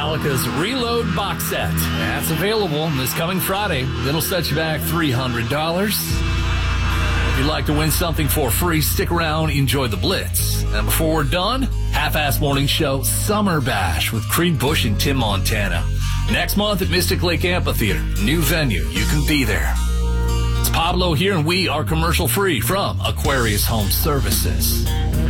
Metallica's Reload box set. That's available this coming Friday. It'll set you back $300. If you'd like to win something for free, stick around, enjoy the Blitz. And before we're done, Half-Ass Morning Show Summer Bash with Creed Bush and Tim Montana. Next month at Mystic Lake Amphitheater. New venue. You can be there. It's Pablo here, and we are commercial free from Aquarius Home Services.